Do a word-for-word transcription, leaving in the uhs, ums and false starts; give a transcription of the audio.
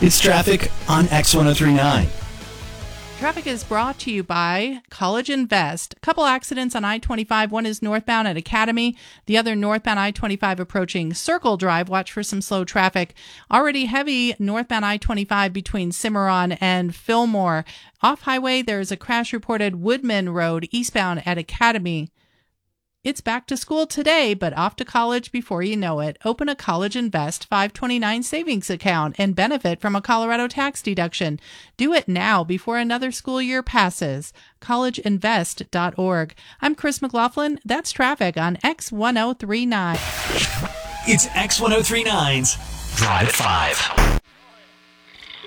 It's traffic on X ten thirty-nine. Traffic is brought to you by College Invest. A couple accidents on I twenty-five. One is northbound at Academy. The other northbound I twenty-five approaching Circle Drive. Watch for some slow traffic. Already heavy northbound I twenty-five between Cimarron and Fillmore. Off highway, there is a crash reported Woodman Road eastbound at Academy. It's back to school today, but off to college before you know it. Open a College Invest five twenty-nine savings account and benefit from a Colorado tax deduction. Do it now before another school year passes. college invest dot org. I'm Chris McLaughlin. That's traffic on X ten thirty-nine. It's X ten thirty-nine's Drive at five.